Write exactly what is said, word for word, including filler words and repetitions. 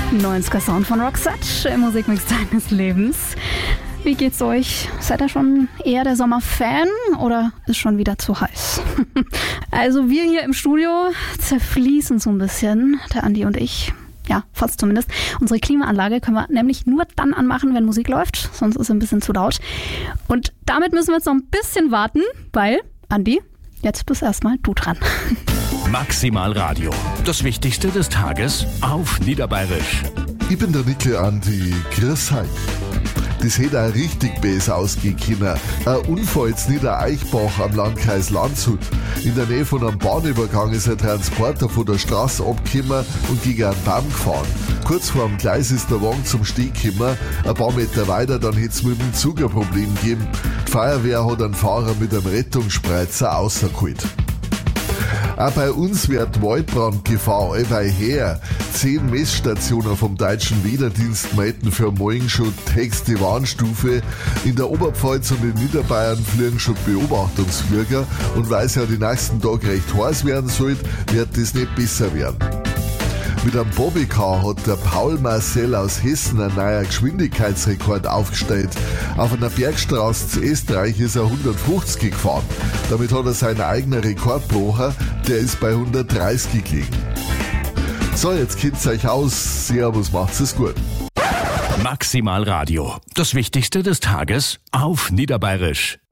neunziger Sound von Roxette im Musikmix deines Lebens. Wie geht's euch? Seid ihr schon eher der Sommerfan oder ist schon wieder zu heiß? Also wir hier im Studio zerfließen so ein bisschen, der Andi und ich. Ja, fast zumindest. Unsere Klimaanlage können wir nämlich nur dann anmachen, wenn Musik läuft, sonst ist es ein bisschen zu laut. Und damit müssen wir jetzt noch ein bisschen warten, weil, Andi, jetzt bist erstmal du dran. Maximal Radio. Das Wichtigste des Tages auf Niederbayerisch. Ich bin der Nickel Andi. Grüß euch. Das hätte auch richtig besser ausgehen können. Ein Unfall in Niedereichbach am Landkreis Landshut. In der Nähe von einem Bahnübergang ist ein Transporter von der Straße abgekommen und gegen einen Baum gefahren. Kurz vor dem Gleis ist der Wagen zum Stehen gekommen. Ein paar Meter weiter, dann hätte es mit dem Zug ein Problem gegeben. Die Feuerwehr hat einen Fahrer mit einem Rettungsspreizer rausgeholt. Auch bei uns wird Waldbrandgefahr allweil her. Zehn Messstationen vom Deutschen Wetterdienst melden für morgen schon höchste Warnstufe. In der Oberpfalz und in Niederbayern fliegen schon Beobachtungsflieger. Und weil es ja die nächsten Tage recht heiß werden soll, wird das nicht besser werden. Mit einem Bobbycar hat der Paul Marcel aus Hessen einen neuen Geschwindigkeitsrekord aufgestellt. Auf einer Bergstraße zu Österreich ist er hundertfünfzig gefahren. Damit hat er seinen eigenen Rekord gebrochen, der ist bei hundertdreißig gelegen. So, jetzt kennt's euch aus. Servus, macht's es gut. Maximal Radio. Das Wichtigste des Tages auf Niederbayerisch.